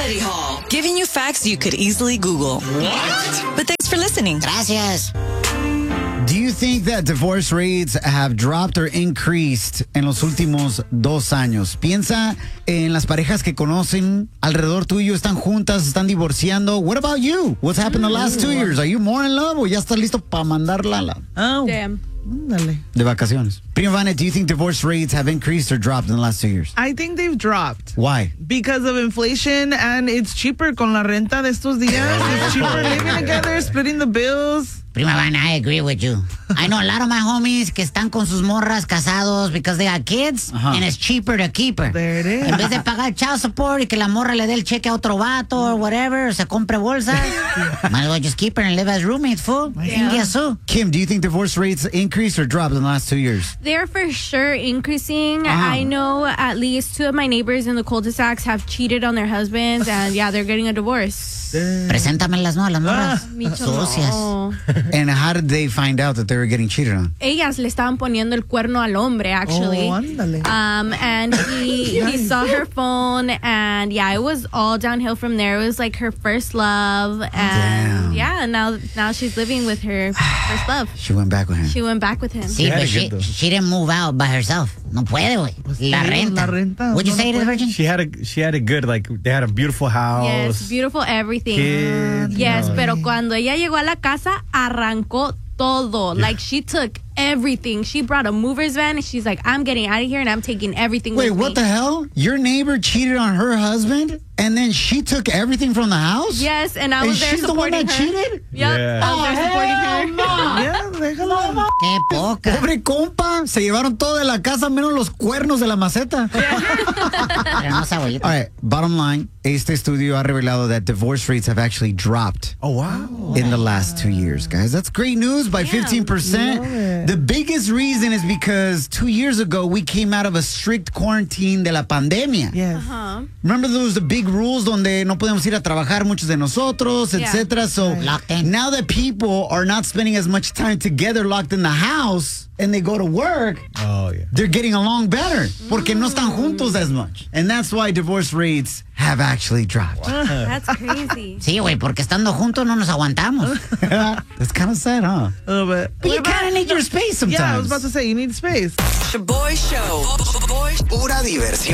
Vanity Hall, giving you facts you could easily Google. What? But thanks for listening. Gracias. Do you think that divorce rates have dropped or increased en los últimos 2 años? Piensa en las parejas que conocen alrededor tuyo, están juntas, están divorciando. What about you? What's happened the last 2 years? Are you more in love o ya estás listo para mandarla Damn. de vacaciones? Prima Vane, do you think divorce rates have increased or dropped in the last 2 years? I think they've dropped. Why? Because of inflation, and it's cheaper con la renta de estos días. It's cheaper living together, splitting the bills. Prima Vana, I agree with you. I know a lot of my homies que están con sus morras casados because they got kids, and it's cheaper to keep her. There it is. En vez de pagar child support y que la morra le dé el cheque a otro vato or whatever, o se compre bolsas, might as well just keep her and live as roommates, fool. Kim, do you think divorce rates increased or dropped in the last 2 years? They're for sure increasing. I know at least 2 of my neighbors in the cul-de-sacs have cheated on their husbands, and yeah, they're getting a divorce. Preséntamelas, ¿no? Las morras. Sucias. No. And how did they find out that they were getting cheated on? Ellas le estaban poniendo el cuerno al hombre, actually. Oh, ándale. And he saw her phone, and yeah, it was all downhill from there. It was like her first love, and yeah, now she's living with her first love. She went back with him. She went back with him. Sí, but she didn't move out by herself. No puede, güey. La renta. What'd you say to the Virgin? She had a good, like, they had a beautiful house. Yes, beautiful everything. Kids, yes, pero cuando ella llegó a la casa, arrancó todo. Yeah. Like, she took everything. She brought a mover's van, and she's like, I'm getting out of here, and I'm taking everything with me. Wait, what the hell? Your neighbor cheated on her husband, and then she took everything from the house? Yes, and I was there supporting her. She's the one that cheated? Yep, Yeah. I was there supporting her. Yeah, déjalo. Qué poca. Pobre compa, se llevaron todo de la casa menos los cuernos de la maceta. Hermosa abuelita. All right, bottom line, este estudio ha revelado that divorce rates have actually dropped Oh, wow. in the last 2 years, guys. That's great news by 15%. The biggest reason is because 2 years ago, we came out of a strict quarantine de la pandemia. Yes. Remember those the big rules donde no podemos ir a trabajar muchos de nosotros, etc. So Locked in. now that people are not spending as much time together locked in the house and they go to work, Oh, yeah. they're getting along better porque no están juntos as much. And that's why divorce rates have actually dropped. That's crazy. Sí, güey, porque estando juntos no nos aguantamos. That's kind of sad, huh? A little bit. But you kind of need your space sometimes. Yeah, I was about to say, you need space. Shaboy Show. Pura diversión.